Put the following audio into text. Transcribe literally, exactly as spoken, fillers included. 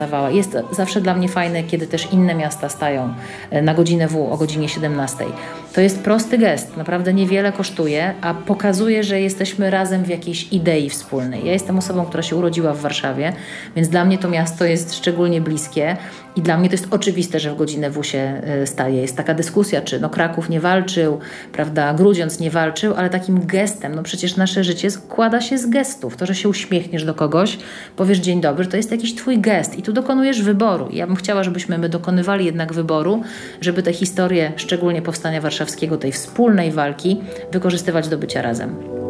Jest zawsze dla mnie fajne, kiedy też inne miasta stają na godzinę W o godzinie siedemnastej. To jest prosty gest, naprawdę niewiele kosztuje, a pokazuje, że jesteśmy razem w jakiejś idei wspólnej. Ja jestem osobą, która się urodziła w Warszawie, więc dla mnie to miasto jest szczególnie bliskie i dla mnie to jest oczywiste, że w godzinę W się staje. Jest taka dyskusja, czy no Kraków nie walczył, prawda, Grudziądz nie walczył, ale takim gestem, no przecież nasze życie składa się z gestów. To, że się uśmiechniesz do kogoś, powiesz dzień dobry, to jest jakiś twój gest i tu dokonujesz wyboru. I ja bym chciała, żebyśmy my dokonywali jednak wyboru, żeby tę historię, szczególnie Powstania Warszawskiego, tej wspólnej walki, wykorzystywać do bycia razem.